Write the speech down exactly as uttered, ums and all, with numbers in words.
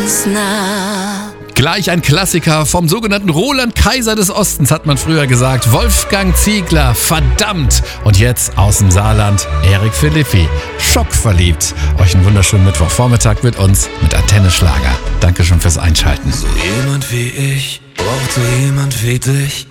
ist nah. Gleich ein Klassiker vom sogenannten Roland Kaiser des Ostens, hat man früher gesagt. Wolfgang Ziegler, verdammt. Und jetzt aus dem Saarland, Eric Philippi, schockverliebt. Euch einen wunderschönen Mittwochvormittag mit uns, mit Antenne Schlager. Danke schon fürs Einschalten. So jemand wie ich braucht so jemand wie dich.